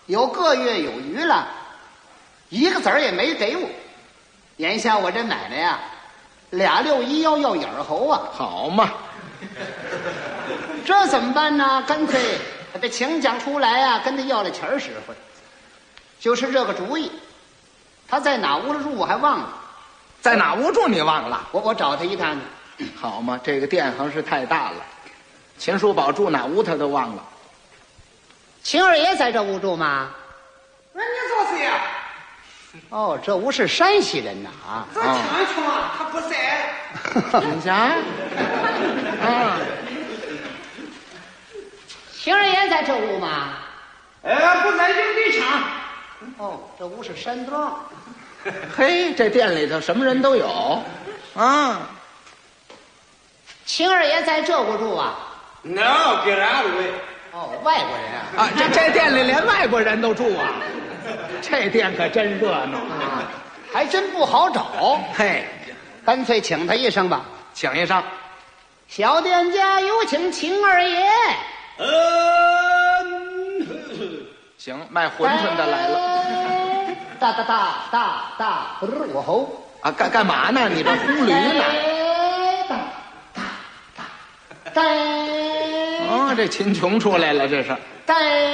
有个月有余了，一个子儿也没给我。眼下我这买卖呀，2溜1腰要眼猴啊！ 好嘛， 这怎么办呢？干脆把这请将出来啊，跟他要了钱使唤。就是这个主意。他在哪屋子住我还忘了， 在哪屋住你忘了？ 我找他一趟去。 好嘛，这个店行是太大了，秦叔宝住哪屋他都忘了。 秦二爷在这屋住吗？ 那你说谁呀？ 哦，这屋是山西人呐啊！ 这听清啊，他不在。 你瞧，啊， 秦二爷在这屋吗？ 不在营地上。 哦，这屋是山庄。 嘿，这店里头什么人都有，啊。 秦二爷在这屋住啊？ 那给俺了喂。 哦，外国人啊！ 啊，这店里连外国人都住啊，这店可真热闹啊，还真不好找。 嘿， 干脆请他一声吧， 请一声。 小店家有请秦二爷。 行，卖馄饨的来了。 大哒哒哒哒，我吼啊，干嘛呢？你这轰驴呢？ 哒。 哦，这秦琼出来了，这是。